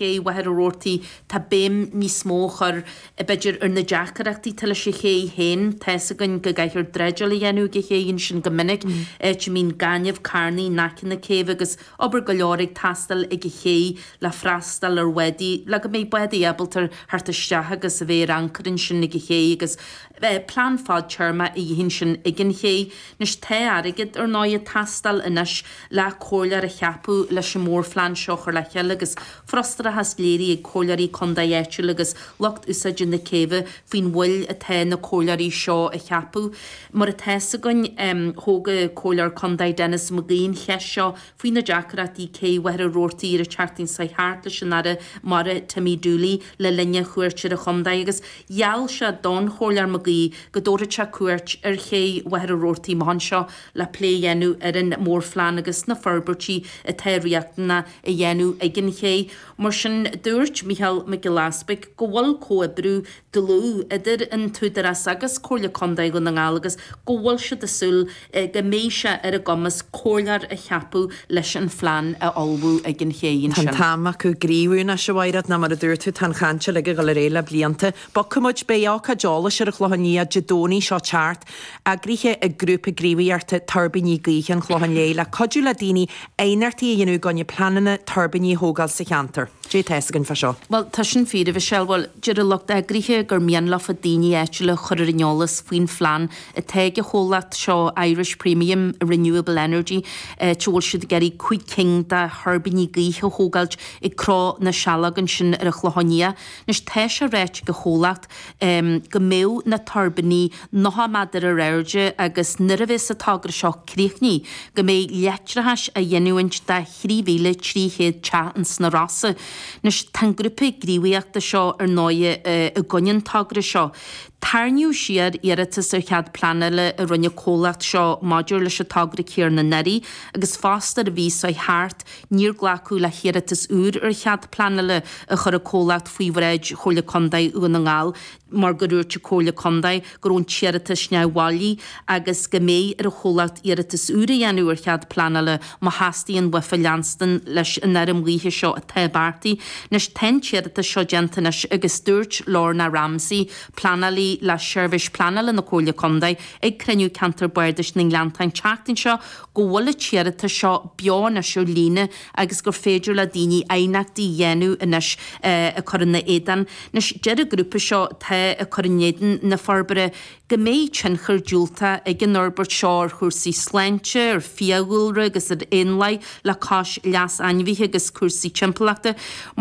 ché wahar rorti ta bim ní smóchar a beidir na jacarachtaí tal sé ché hen tesagan go gaithir dredjal yenú ge ché sin gomininic mín ganjah carní nacin na céh agus obair go leorig tastal ag ché le frastal ar wedi le go mé wedi ebaltar hartaisteach agus a bhéh ancarin sin ag ché agus plan fád teirma i dhéhin sin igin ché nes te agad ar 9 tastal inis le cólar a cheapú leis sem mór flan seochar le cheall agus frostra has léirí ag cólarí condaéisiú agus locht úsáid na céh fin bhfuil a te na cólarí seo a cheapú mar a tesagan thóga cólar condaid Dennis Magén cheis seo faoin na jacaratí cé wahar a rortaí ar a chartín sa háart leis sin ara mar a Timmy Dooley le linne chuirtear a chundaid agus jaall se don chólar Magé go dóirte cuairt ar ché wahar a rortaí mahan seo le plé dhéanú ar an mór flan agus na farbertí a teirreaachtainna a dhéanú agin ché mar sin dúirt Michael McGillespie go bhfuil cóibrú dolú idir an túdaras agus cóla condaid go na ngálagus go bhfuil se desúil go méise ar a gomas cólar a cheapú leis an flan a olbú agin chéin sin. Tá táma chu gríúna se bhairad na mar a dúirtú tan chainte le go réile blianta, ba cumid béácha deála se a chlohanní a jedóní seo teart a gríthe a grúpa gríomhíarta tarbaní gríchan chlohanné le codú le daoine éonartaí dhéanú gonne planana tarbaní hógáil sa cheantar. Dé tesagan fa seo. Well, tá sin fiad bh sehil deidir a lucht a gríthe gur mian le a daoine éite le chorineolalas faoin flan a teige hólaat seo Irish Premium Renewable Energy teúil siad geirí Quick King de Harbaní gríche hógailt i crá na sealagan sin ar a chlohanní. Nes teis a réit go hólaat go méo na tarbaní noha madidir a réirde agus nirvis a tagra seo críochní go mé leitrathes a dhéanúint de chríomhíle tríchéad cha an sna rasa. Nes tan grúpa gríomhaíochta seo ar 9 a gcoinnean tagra seo. Tarniú siad iiritas ar chead planile a rinne cólacht seo maidir leis a tagra céir na neirí agus fástar a bhís a háart níor ghlacu le chiiritas úr ar chead planile a chur a cólacht faoihreid chola condaid u na ngáil mar goúirte cóla condaid gurún tíiritas neamhhailí agus go mé ar a chólacht iiritas úr a dhéanú ar chead planile má hastííon wefa leanstan leis an airm mhuithe seo a tebartaí nes ten tíiritas seo gentais agus dúirt Lorna Ramsey planalí le seirbhís planala na cóla condaid ag creniu cantar buirdeis na Nglantain teachtain seo go bhfuil tíirita seo beán a siú líne agus gur féidir le daoine éineachtaí dhéanú inis a churan na édan. Nes dead a grúpa seo the a churannéan na farbere go méid sin chuirdiúlta ag an Norbert Shaw chuirsaí sleinte ar fiagúilre agus ar éonlaid le cáis leas ainmhíthe agus cuasaí timpachta.